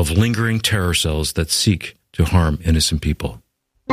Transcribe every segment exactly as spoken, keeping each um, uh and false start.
of lingering terror cells that seek to harm innocent people.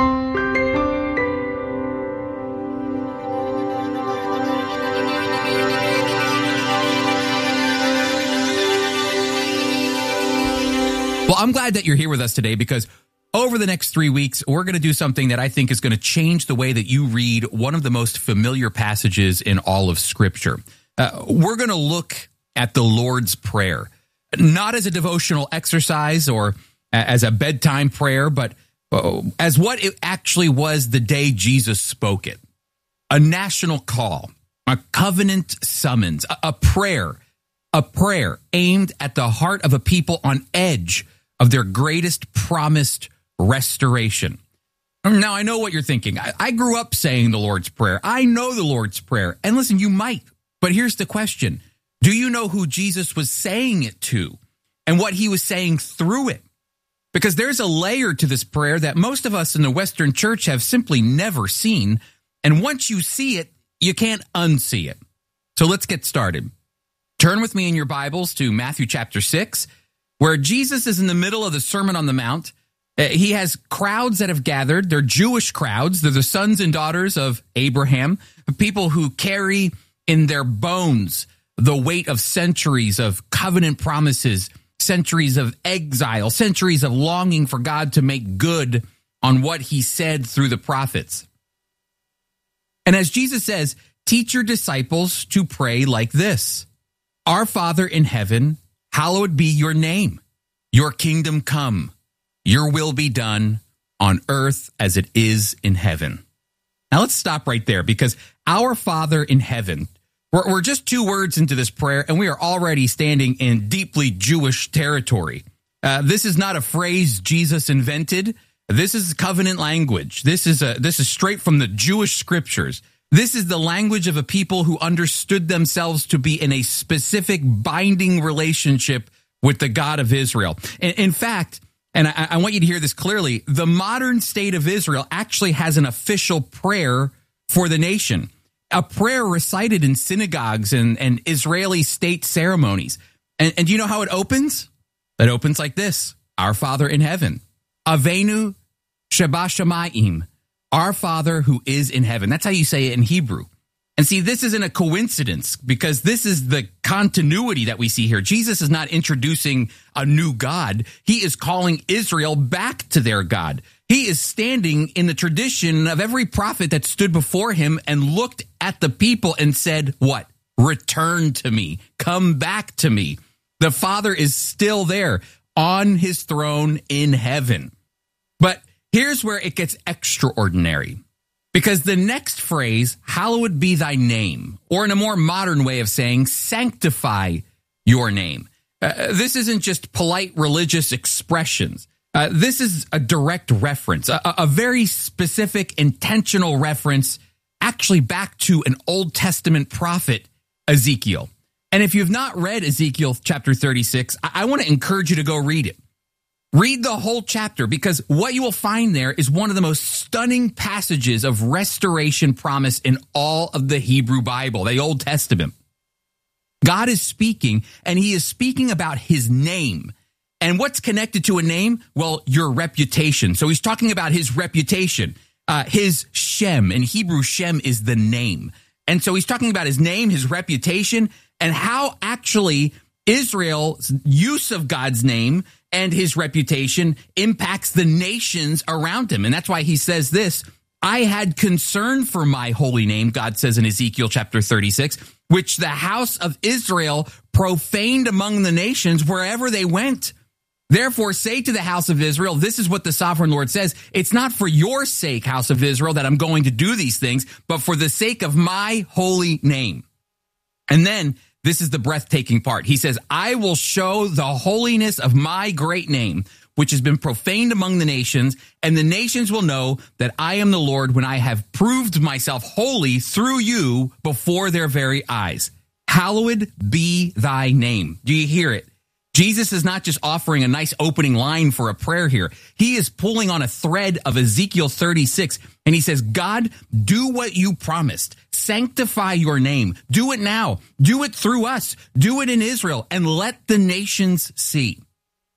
Well, I'm glad that you're here with us today because over the next three weeks, we're going to do something that I think is going to change the way that you read one of the most familiar passages in all of Scripture. Uh, we're going to look at the Lord's Prayer, not as a devotional exercise or as a bedtime prayer, but as what it actually was the day Jesus spoke it. A national call, a covenant summons, a, a prayer, a prayer aimed at the heart of a people on edge of their greatest promised restoration. Now, I know what you're thinking. I, I grew up saying the Lord's Prayer. I know the Lord's Prayer. And listen, you might, but here's the question. Do you know who Jesus was saying it to and what he was saying through it? Because there's a layer to this prayer that most of us in the Western church have simply never seen. And once you see it, you can't unsee it. So let's get started. Turn with me in your Bibles to Matthew chapter six, where Jesus is in the middle of the Sermon on the Mount. He has crowds that have gathered. They're Jewish crowds. They're the sons and daughters of Abraham, people who carry in their bones the weight of centuries of covenant promises, centuries of exile, centuries of longing for God to make good on what he said through the prophets. And as Jesus says, teach your disciples to pray like this. Our Father in heaven, hallowed be your name. Your kingdom come. Your will be done on earth as it is in heaven. Now let's stop right there because our Father in heaven, we're, we're just two words into this prayer and we are already standing in deeply Jewish territory. Uh, this is not a phrase Jesus invented. This is covenant language. This is a, this is straight from the Jewish scriptures. This is the language of a people who understood themselves to be in a specific binding relationship with the God of Israel. In, in fact, and I, I want you to hear this clearly, the modern state of Israel actually has an official prayer for the nation, a prayer recited in synagogues and, and Israeli state ceremonies. And, and do you know how it opens? It opens like this. Our Father in heaven, Avenu Shebashamayim, our Father who is in heaven. That's how you say it in Hebrew. And see, this isn't a coincidence because this is the continuity that we see here. Jesus is not introducing a new God. He is calling Israel back to their God. He is standing in the tradition of every prophet that stood before him and looked at the people and said, what? Return to me. Come back to me. The Father is still there on his throne in heaven. But here's where it gets extraordinary. Because the next phrase, hallowed be thy name, or in a more modern way of saying, sanctify your name. Uh, this isn't just polite religious expressions. Uh, this is a direct reference, a, a very specific, intentional reference, actually back to an Old Testament prophet, Ezekiel. And if you've not read Ezekiel chapter thirty-six, I, I want to encourage you to go read it. Read the whole chapter because what you will find there is one of the most stunning passages of restoration promise in all of the Hebrew Bible, the Old Testament. God is speaking, and he is speaking about his name. And what's connected to a name? Well, your reputation. So he's talking about his reputation, uh, his Shem. In Hebrew, Shem is the name. And so he's talking about his name, his reputation, and how actually Israel's use of God's name and his reputation impacts the nations around him. And that's why he says this, I had concern for my holy name, God says in Ezekiel chapter thirty-six, which the house of Israel profaned among the nations wherever they went. Therefore, say to the house of Israel, this is what the sovereign Lord says. It's not for your sake, house of Israel, that I'm going to do these things, but for the sake of my holy name. And then this is the breathtaking part. He says, I will show the holiness of my great name, which has been profaned among the nations, and the nations will know that I am the Lord when I have proved myself holy through you before their very eyes. Hallowed be thy name. Do you hear it? Jesus is not just offering a nice opening line for a prayer here. He is pulling on a thread of Ezekiel thirty-six, and he says, God, do what you promised. Sanctify your name. Do it now. Do it through us. Do it in Israel, and let the nations see.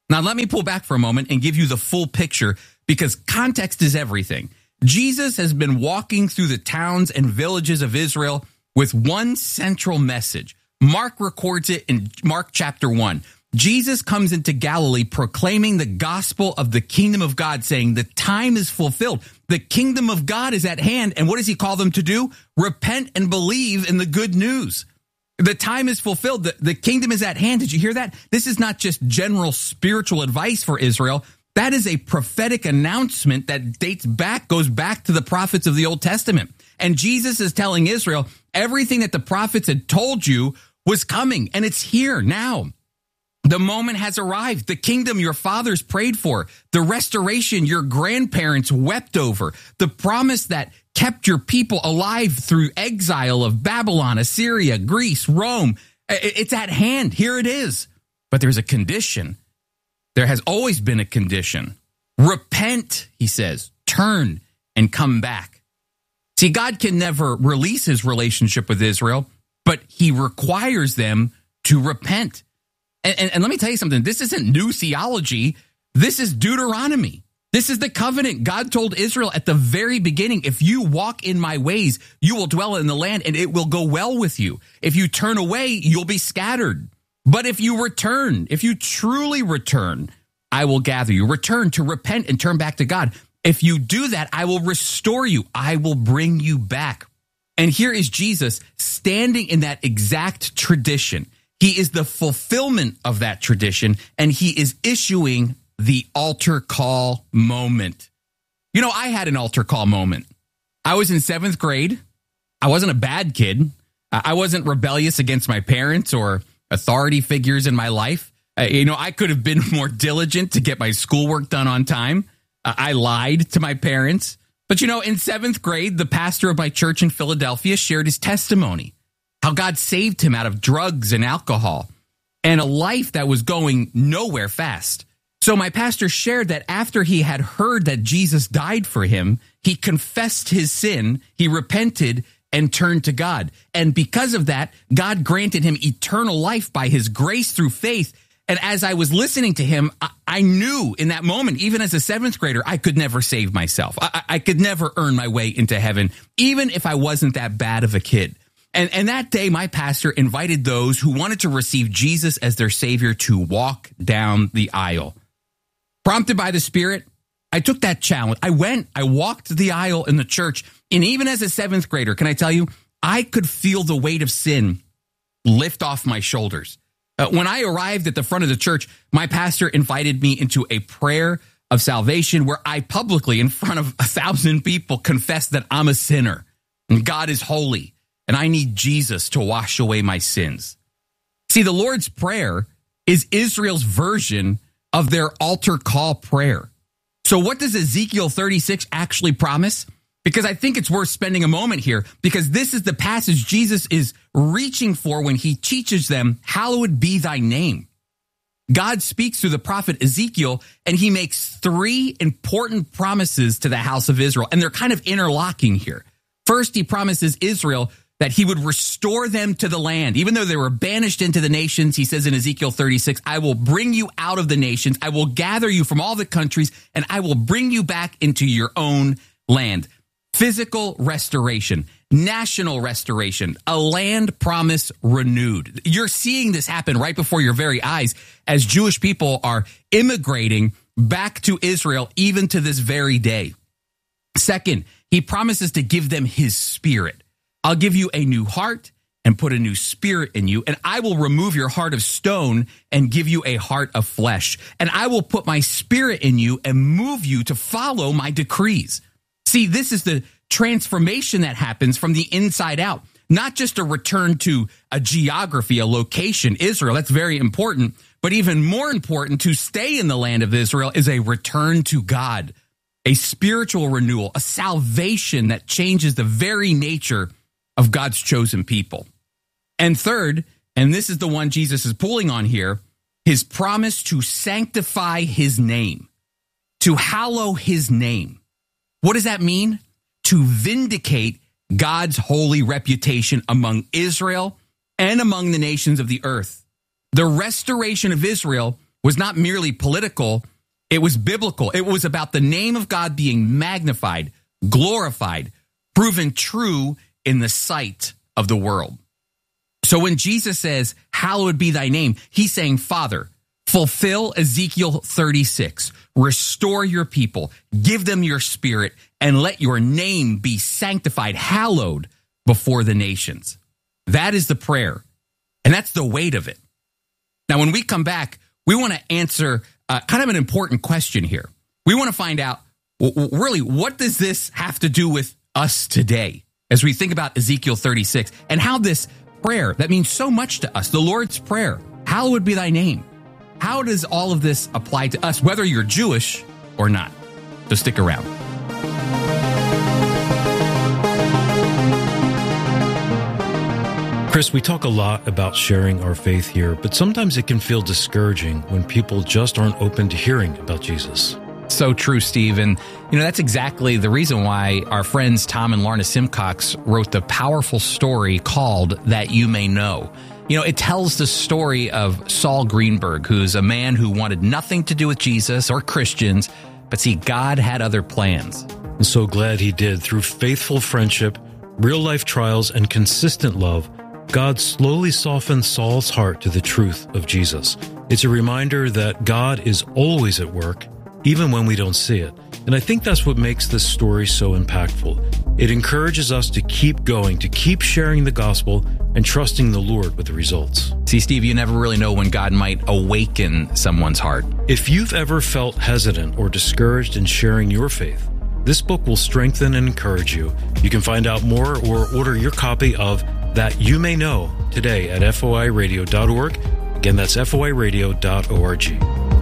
Now, let me pull back for a moment and give you the full picture, because context is everything. Jesus has been walking through the towns and villages of Israel with one central message. Mark records it in Mark chapter one. Jesus comes into Galilee proclaiming the gospel of the kingdom of God, saying the time is fulfilled. The kingdom of God is at hand. And what does he call them to do? Repent and believe in the good news. The time is fulfilled. The, the kingdom is at hand. Did you hear that? This is not just general spiritual advice for Israel. That is a prophetic announcement that dates back, goes back to the prophets of the Old Testament. And Jesus is telling Israel, everything that the prophets had told you was coming, and it's here now. The moment has arrived. The kingdom your fathers prayed for, the restoration your grandparents wept over, the promise that kept your people alive through exile of Babylon, Assyria, Greece, Rome. It's at hand. Here it is. But there's a condition. There has always been a condition. Repent, he says, turn and come back. See, God can never release his relationship with Israel, but he requires them to repent. And, and, and let me tell you something. This isn't new theology. This is Deuteronomy. This is the covenant. God told Israel at the very beginning, if you walk in my ways, you will dwell in the land and it will go well with you. If you turn away, you'll be scattered. But if you return, if you truly return, I will gather you. Return to repent and turn back to God. If you do that, I will restore you. I will bring you back. And here is Jesus standing in that exact tradition. He is the fulfillment of that tradition, and he is issuing the altar call moment. You know, I had an altar call moment. I was in seventh grade. I wasn't a bad kid. I wasn't rebellious against my parents or authority figures in my life. Uh, you know, I could have been more diligent to get my schoolwork done on time. Uh, I lied to my parents. But, you know, in seventh grade, the pastor of my church in Philadelphia shared his testimony, how God saved him out of drugs and alcohol and a life that was going nowhere fast. So my pastor shared that after he had heard that Jesus died for him, he confessed his sin, he repented, and turned to God. And because of that, God granted him eternal life by his grace through faith. And as I was listening to him, I, I knew in that moment, even as a seventh grader, I could never save myself. I, I could never earn my way into heaven, even if I wasn't that bad of a kid. And, and that day, my pastor invited those who wanted to receive Jesus as their Savior to walk down the aisle. Prompted by the Spirit, I took that challenge. I went, I walked the aisle in the church. And even as a seventh grader, can I tell you, I could feel the weight of sin lift off my shoulders. Uh, when I arrived at the front of the church, my pastor invited me into a prayer of salvation where I publicly, in front of a thousand people, confessed that I'm a sinner and God is holy and I need Jesus to wash away my sins. See, the Lord's Prayer is Israel's version of their altar call prayer. So what does Ezekiel thirty-six actually promise? Because I think it's worth spending a moment here, because this is the passage Jesus is reaching for when he teaches them, hallowed be thy name. God speaks through the prophet Ezekiel, and he makes three important promises to the house of Israel, and they're kind of interlocking here. First, he promises Israel that he would restore them to the land. Even though they were banished into the nations, he says in Ezekiel thirty-six, I will bring you out of the nations, I will gather you from all the countries, and I will bring you back into your own land. Physical restoration, national restoration, a land promise renewed. You're seeing this happen right before your very eyes as Jewish people are immigrating back to Israel, even to this very day. Second, he promises to give them his Spirit. I'll give you a new heart and put a new spirit in you, and I will remove your heart of stone and give you a heart of flesh. And I will put my Spirit in you and move you to follow my decrees. See, this is the transformation that happens from the inside out, not just a return to a geography, a location, Israel. That's very important. But even more important, to stay in the land of Israel is a return to God, a spiritual renewal, a salvation that changes the very nature of God's chosen people. And third, and this is the one Jesus is pulling on here, his promise to sanctify his name, to hallow his name. What does that mean? To vindicate God's holy reputation among Israel and among the nations of the earth. The restoration of Israel was not merely political, it was biblical. It was about the name of God being magnified, glorified, proven true in the sight of the world. So when Jesus says, hallowed be thy name, he's saying, Father, fulfill Ezekiel thirty-six, restore your people, give them your spirit, and let your name be sanctified, hallowed before the nations. That is the prayer, and that's the weight of it. Now, when we come back, we want to answer uh, kind of an important question here. We want to find out, w- really, what does this have to do with us today as we think about Ezekiel thirty-six and how this prayer that means so much to us, the Lord's Prayer, hallowed be thy name. How does all of this apply to us, whether you're Jewish or not? So stick around. Chris, we talk a lot about sharing our faith here, but sometimes it can feel discouraging when people just aren't open to hearing about Jesus. So true, Steve. And, you know, that's exactly the reason why our friends Tom and Lorna Simcox wrote the powerful story called That You May Know. You know, it tells the story of Saul Greenberg, who's a man who wanted nothing to do with Jesus or Christians, but see, God had other plans. I'm so glad he did. Through faithful friendship, real-life trials, and consistent love, God slowly softened Saul's heart to the truth of Jesus. It's a reminder that God is always at work, even when we don't see it. And I think that's what makes this story so impactful. It encourages us to keep going, to keep sharing the gospel and trusting the Lord with the results. See, Steve, you never really know when God might awaken someone's heart. If you've ever felt hesitant or discouraged in sharing your faith, this book will strengthen and encourage you. You can find out more or order your copy of That You May Know today at F O I radio dot org. Again, that's F O I radio dot org.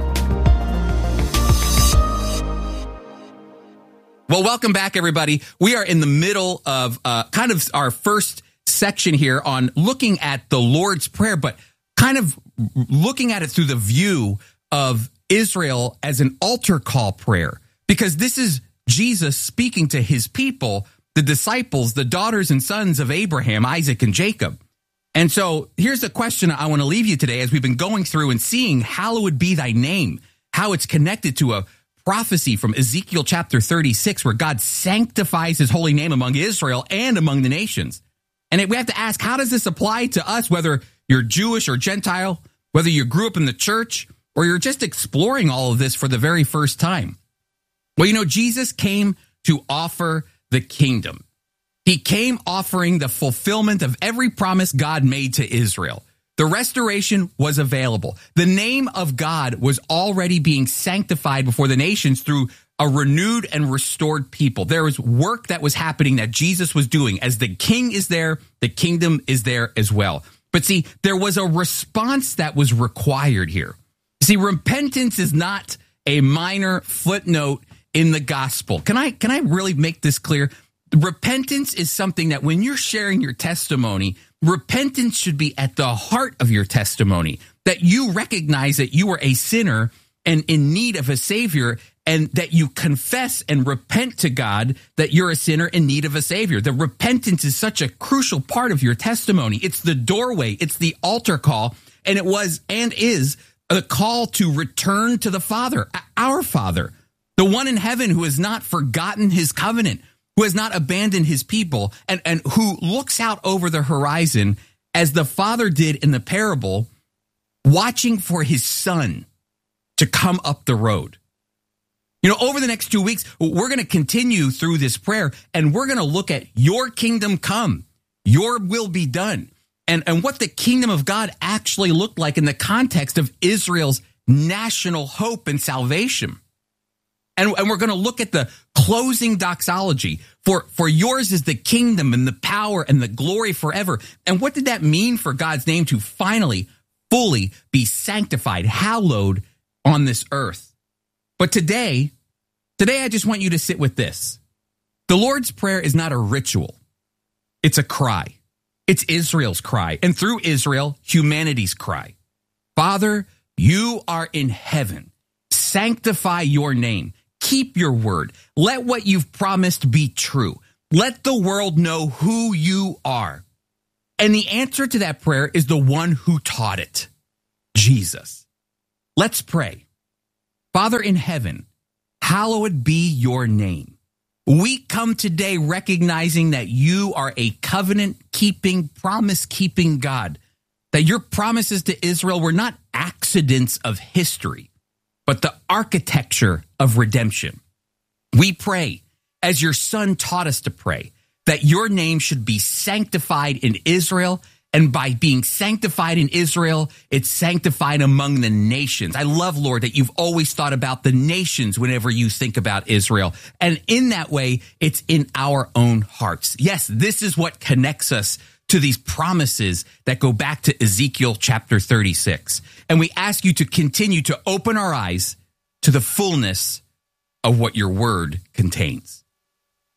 Well, welcome back, everybody. We are in the middle of uh, kind of our first section here on looking at the Lord's Prayer, but kind of looking at it through the view of Israel as an altar call prayer, because this is Jesus speaking to his people, the disciples, the daughters and sons of Abraham, Isaac, and Jacob. And so here's the question I want to leave you today as we've been going through and seeing hallowed be thy name, how it's connected to a prophecy from Ezekiel chapter thirty-six, where God sanctifies his holy name among Israel and among the nations. And we have to ask, how does this apply to us, whether you're Jewish or Gentile, whether you grew up in the church, or you're just exploring all of this for the very first time? Well, you know, Jesus came to offer the kingdom. He came offering the fulfillment of every promise God made to Israel. The restoration was available. The name of God was already being sanctified before the nations through a renewed and restored people. There was work that was happening that Jesus was doing. As the king is there, the kingdom is there as well. But see, there was a response that was required here. See, repentance is not a minor footnote in the gospel. Can I, can I really make this clear? Repentance is something that when you're sharing your testimony, repentance should be at the heart of your testimony, that you recognize that you are a sinner and in need of a savior, and that you confess and repent to God that you're a sinner in need of a savior. The repentance is such a crucial part of your testimony. It's the doorway. It's the altar call. And it was and is a call to return to the Father, our Father, the one in heaven who has not forgotten his covenant, who has not abandoned his people, and, and who looks out over the horizon as the Father did in the parable, watching for his son to come up the road. You know, over the next two weeks, we're going to continue through this prayer, and we're going to look at your kingdom come, your will be done, and, and what the kingdom of God actually looked like in the context of Israel's national hope and salvation. And, and we're going to look at the closing doxology. For, for yours is the kingdom and the power and the glory forever. And what did that mean for God's name to finally, fully be sanctified, hallowed on this earth? But today, today I just want you to sit with this. The Lord's Prayer is not a ritual. It's a cry. It's Israel's cry. And through Israel, humanity's cry. Father, you are in heaven. Sanctify your name. Keep your word. Let what you've promised be true. Let the world know who you are. And the answer to that prayer is the one who taught it, Jesus. Let's pray. Father in heaven, hallowed be your name. We come today recognizing that you are a covenant-keeping, promise-keeping God, that your promises to Israel were not accidents of history, but the architecture of redemption. We pray, as your Son taught us to pray, that your name should be sanctified in Israel, and by being sanctified in Israel, it's sanctified among the nations. I love, Lord, that you've always thought about the nations whenever you think about Israel. And in that way, it's in our own hearts. Yes, this is what connects us to these promises that go back to Ezekiel chapter thirty-six. And we ask you to continue to open our eyes to the fullness of what your word contains.